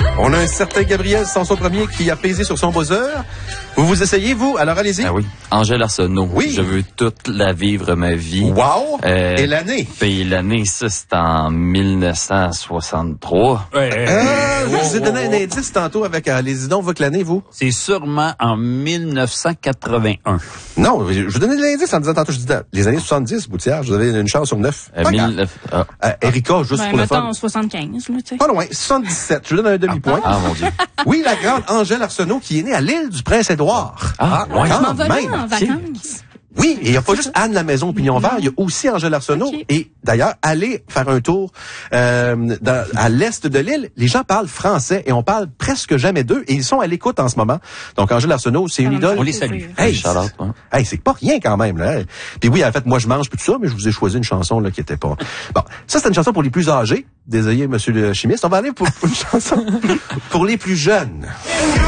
On a un certain Gabriel Sanson Premier qui a pesé sur son buzzer. Vous essayez, vous? Alors, allez-y. Ah oui. Angèle Arsenault. Oui. Je veux toute la vivre, ma vie. Wow! Et l'année? Puis l'année, ça, c'est en 1963. Je vous ai donné un indice tantôt avec les idons. Vous, que l'année, vous? C'est sûrement en 1981. Non, je vous donnais de l'indice en disant tantôt, je dis les années 70, Boutière, je vous avais une chance sur 9. Erika, juste pour le fun. Mettons 75, là, tu sais. Pas loin, 77. Je vous donne un demi-point. Ah, mon Dieu. Oui, la grande Angèle Arsenault qui est née à l'île du Prince-Édouard. Je m'en vais là en vacances. Oui, et il n'y a pas juste Anne la Maison Pignon Vert, il y a aussi Angèle Arsenault. Okay. Et d'ailleurs, allez faire un tour à l'est de l'île. Les gens parlent français et on parle presque jamais d'eux. Et ils sont à l'écoute en ce moment. Donc Angèle Arsenault, c'est une idole. On les salue. Hey, Charlotte, ouais. Hey, c'est pas rien quand même, là. Puis oui, en fait, moi, je mange plus de ça, mais je vous ai choisi une chanson, là, qui était pas... Bon. Ça, c'est une chanson pour les plus âgés. Désolé, monsieur le chimiste. On va aller pour une chanson pour les plus jeunes.